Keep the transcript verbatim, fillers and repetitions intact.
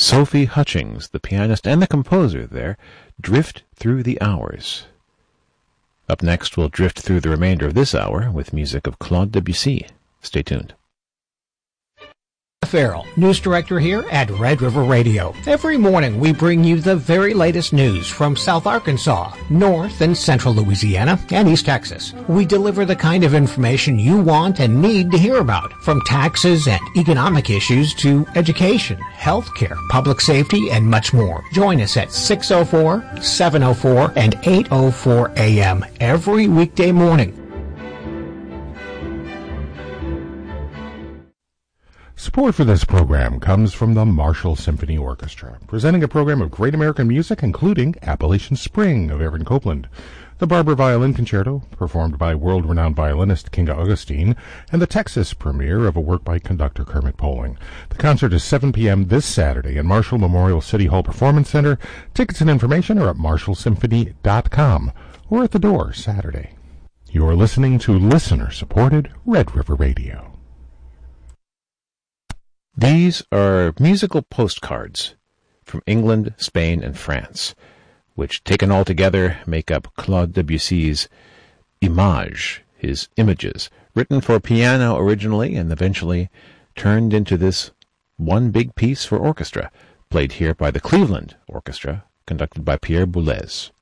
Sophie Hutchings, the pianist and the composer there, drift through the hours. Up next, we'll drift through the remainder of this hour with music of Claude Debussy. Stay tuned. Farrell, news director here at Red River Radio. Every morning we bring you the very latest news from South Arkansas, North and Central Louisiana, and East Texas. We deliver the kind of information you want and need to hear about, from taxes and economic issues to education, healthcare, public safety, and much more. Join us at six oh four, seven oh four, and eight oh four a m every weekday morning. Support for this program comes from the Marshall Symphony Orchestra, presenting a program of great American music, including Appalachian Spring of Aaron Copland, the Barber Violin Concerto, performed by world-renowned violinist Kinga Augustine, and the Texas premiere of a work by conductor Kermit Poling. The concert is seven p.m. this Saturday in Marshall Memorial City Hall Performance Center. Tickets and information are at marshall symphony dot com or at the door Saturday. You're listening to listener-supported Red River Radio. These are musical postcards from England, Spain, and France, which, taken all together, make up Claude Debussy's Images, his images, written for piano originally and eventually turned into this one big piece for orchestra, played here by the Cleveland Orchestra, conducted by Pierre Boulez.